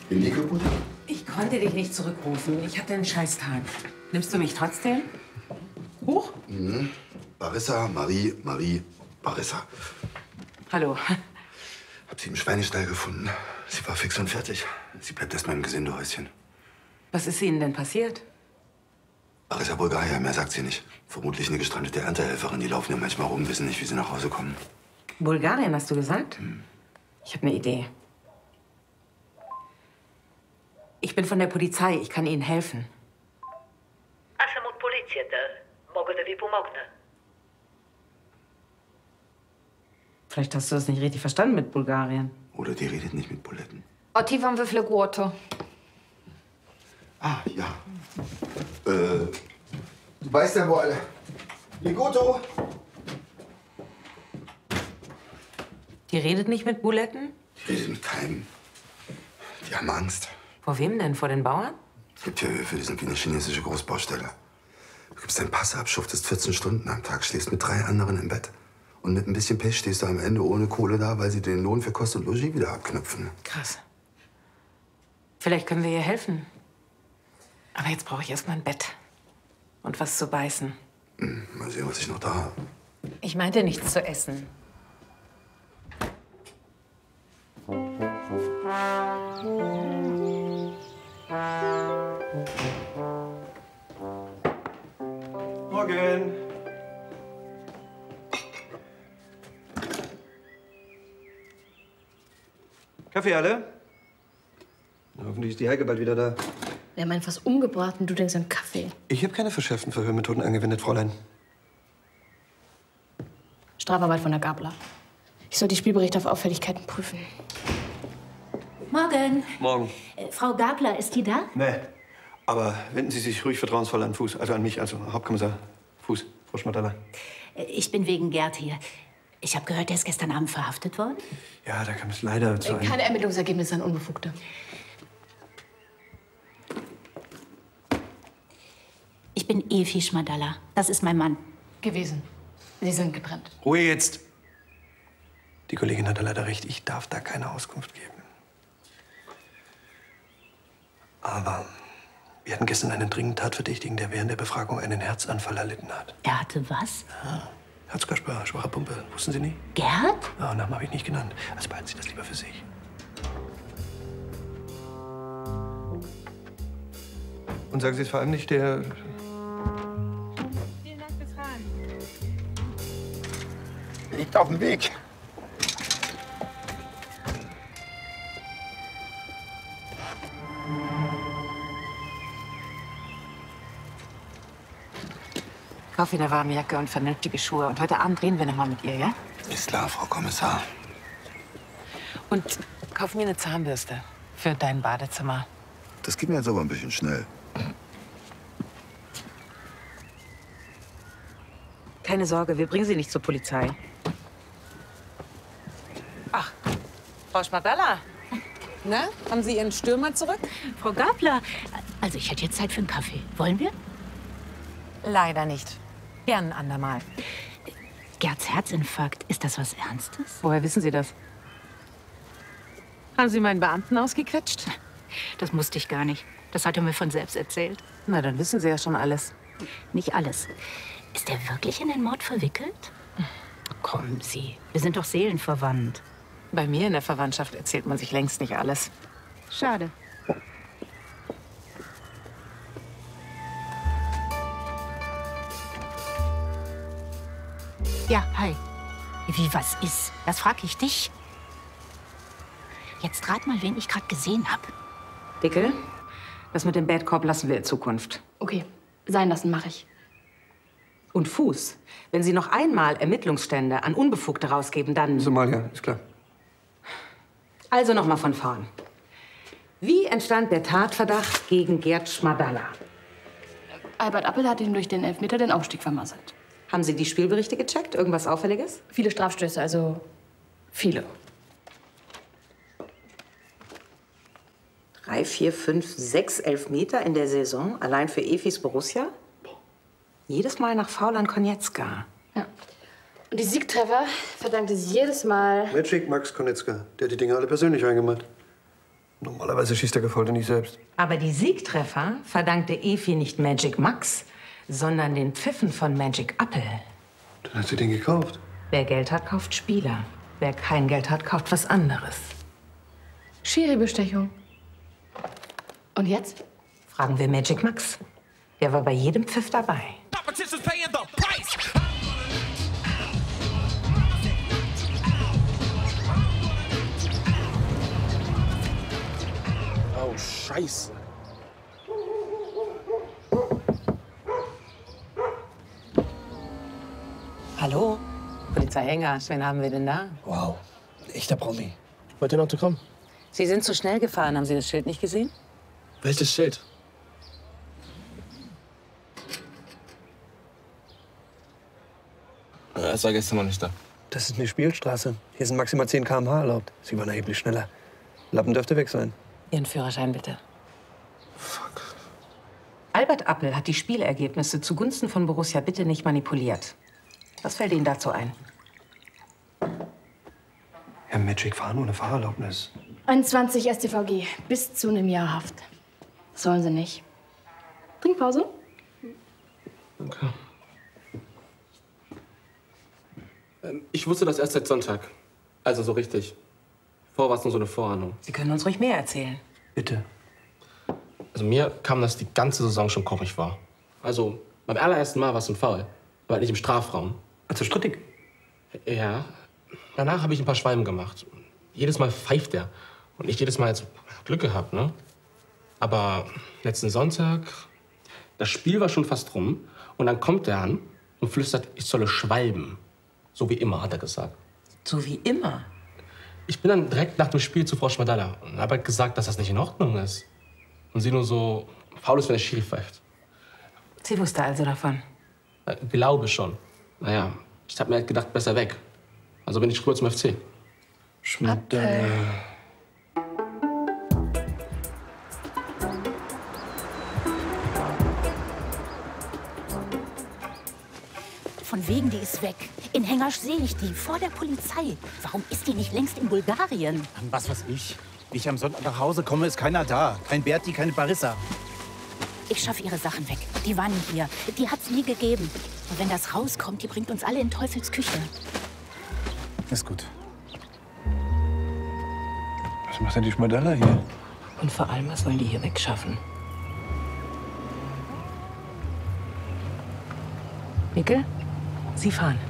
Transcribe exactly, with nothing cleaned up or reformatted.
Bin die kaputt? Ich konnte dich nicht zurückrufen. Ich hatte einen Scheißtag. Nimmst du mich trotzdem? Hoch? Mhm. Barissa, Marie, Marie, Barissa. Hallo. Hab sie im Schweinestall gefunden. Sie war fix und fertig. Sie bleibt erst mal im Gesindehäuschen. Was ist Ihnen denn passiert? Barissa Bulgaria, mehr sagt sie nicht. Vermutlich eine gestrandete Erntehelferin. Die laufen ja manchmal rum, wissen nicht, wie sie nach Hause kommen. Bulgarien, hast du gesagt? Hm. Ich habe eine Idee. Ich bin von der Polizei. Ich kann Ihnen helfen. Аз съм от полицията. Мога да ви помогна. Vielleicht hast du das nicht richtig verstanden mit Bulgarien. Oder die redet nicht mit Buletten. Otti vám ve fleguoto. Ah, ja. Äh, du weißt ja, wo alle... Ligoto! Die redet nicht mit Buletten? Die redet mit keinem. Die haben Angst. Vor wem denn? Vor den Bauern? Es gibt hier Höfe, die sind wie eine chinesische Großbaustelle. Du gibst deinen Pass ab, schuftest vierzehn Stunden am Tag, schläfst mit drei anderen im Bett. Und mit ein bisschen Pech stehst du am Ende ohne Kohle da, weil sie den Lohn für Kost und Logis wieder abknüpfen. Krass. Vielleicht können wir ihr helfen. Aber jetzt brauche ich erst mal ein Bett. Und was zu beißen. Hm, mal sehen, was ich noch da habe. Ich meinte nichts zu essen. Morgen. Kaffee alle? Hoffentlich ist die Heike bald wieder da. Wir haben einfach umgebracht und du denkst an Kaffee. Ich habe keine verschärften Verhörmethoden angewendet, Fräulein. Strafarbeit von der Gabler. Ich soll die Spielberichte auf Auffälligkeiten prüfen. Morgen. Morgen. Äh, Frau Gabler, ist die da? Nee. Aber wenden Sie sich ruhig vertrauensvoll an Fuß. Also an mich, also Hauptkommissar Fuß, Frau Schmatterler. Äh, Ich bin wegen Gerd hier. Ich habe gehört, der ist gestern Abend verhaftet worden. Ja, da kam es leider zu einem... Keine Ermittlungsergebnisse an Unbefugte. Ich bin Evi Schmadalla. Das ist mein Mann. Gewesen. Sie sind getrennt. Ruhe jetzt. Die Kollegin hatte leider recht. Ich darf da keine Auskunft geben. Aber wir hatten gestern einen dringenden Tatverdächtigen, der während der Befragung einen Herzanfall erlitten hat. Er hatte was? Ja, Herzkasper, schwache Pumpe. Wussten Sie nie? Gerd? Ja, Namen habe ich nicht genannt. Also behalten Sie das lieber für sich. Und sagen Sie es vor allem nicht der... Vielen Dank fürs Fahren. Liegt auf dem Weg. Kauf ihr eine warme Jacke und vernünftige Schuhe. Und heute Abend reden wir noch mal mit ihr, ja? Ist klar, Frau Kommissar. Und kauf mir eine Zahnbürste für dein Badezimmer. Das geht mir jetzt aber ein bisschen schnell. Keine Sorge, wir bringen sie nicht zur Polizei. Ach, Frau Schmadalla. Na, haben Sie Ihren Stürmer zurück? Frau Gabler, also ich hätte jetzt Zeit für einen Kaffee. Wollen wir? Leider nicht. Gern ein andermal. Gerds Herzinfarkt, ist das was Ernstes? Woher wissen Sie das? Haben Sie meinen Beamten ausgequetscht? Das musste ich gar nicht. Das hat er mir von selbst erzählt. Na, dann wissen Sie ja schon alles. Nicht alles. Ist er wirklich in den Mord verwickelt? Kommen Sie, wir sind doch seelenverwandt. Bei mir in der Verwandtschaft erzählt man sich längst nicht alles. Schade. Ja, hi. Wie, was ist? Das frag ich dich. Jetzt rat mal, wen ich gerade gesehen habe. Dicke, das mit dem Bad Cop lassen wir in Zukunft. Okay, sein lassen mache ich. Und Fuß, wenn Sie noch einmal Ermittlungsstände an Unbefugte rausgeben, dann... Somalia, ist klar. Also noch mal von vorn. Wie entstand der Tatverdacht gegen Gerd Schmadalla? Albert Appel hat ihm durch den Elfmeter den Aufstieg vermasselt. Haben Sie die Spielberichte gecheckt? Irgendwas Auffälliges? Viele Strafstöße, also viele. Drei, vier, fünf, sechs Elfmeter in der Saison, allein für Evis Borussia? Jedes Mal nach Foul an Konietzka. Ja. Und die Siegtreffer verdankt es jedes Mal... Magic Max Konietzka, der hat die Dinge alle persönlich eingemacht. Normalerweise schießt der Gefolgte nicht selbst. Aber die Siegtreffer verdankte Efi nicht Magic Max, sondern den Pfiffen von Magic Apple. Dann hat sie den gekauft. Wer Geld hat, kauft Spieler. Wer kein Geld hat, kauft was anderes. Schiri-Bestechung. Und jetzt? Fragen wir Magic Max. Der war bei jedem Pfiff dabei. Oh, Scheiße. Hallo? Polizei Engers, wen haben wir denn da? Wow, ein echter Promi. Wollt ihr ein Autogramm? Sie sind zu schnell gefahren. Haben Sie das Schild nicht gesehen? Welches Schild? Ja, es war gestern noch nicht da. Das ist eine Spielstraße. Hier sind maximal zehn Kilometer pro Stunde erlaubt. Sie waren erheblich schneller. Lappen dürfte weg sein. Ihren Führerschein bitte. Fuck. Albert Appel hat die Spielergebnisse zugunsten von Borussia bitte nicht manipuliert. Was fällt Ihnen dazu ein? Herr Magic fahren ohne Fahrerlaubnis. einundzwanzig S t V G. Bis zu einem Jahr Haft. Das sollen sie nicht. Trinkpause? Okay. Ähm, Ich wusste das erst seit Sonntag. Also so richtig. Vorher war es nur so eine Vorahnung. Sie können uns ruhig mehr erzählen. Bitte. Also mir kam das die ganze Saison schon komisch vor. Also beim allerersten Mal war es ein Foul. Aber nicht im Strafraum. Also strittig. Ja. Danach habe ich ein paar Schwalben gemacht. Jedes Mal pfeift er. Und ich jedes Mal jetzt Glück gehabt, ne? Aber letzten Sonntag, das Spiel war schon fast rum. Und dann kommt er an und flüstert, ich solle schwalben. So wie immer, hat er gesagt. So wie immer. Ich bin dann direkt nach dem Spiel zu Frau Schmadalla und habe halt gesagt, dass das nicht in Ordnung ist. Und sie nur so, faul ist, wenn der Schiri pfeift. Sie wusste also davon. Äh, glaube schon. Naja, ich habe mir halt gedacht, besser weg. Also bin ich rüber zum F C. Schmadalla. Von wegen, die ist weg. In Hengasch sehe ich die, vor der Polizei. Warum ist die nicht längst in Bulgarien? Was weiß ich. Wie ich am Sonntag nach Hause komme, ist keiner da. Kein Berti, keine Barissa. Ich schaffe ihre Sachen weg. Die waren nie hier. Die hat's nie gegeben. Und wenn das rauskommt, die bringt uns alle in Teufels Küche. Ist gut. Was macht denn die Schmadalla hier? Und vor allem, was wollen die hier wegschaffen? Mikkel, Sie fahren.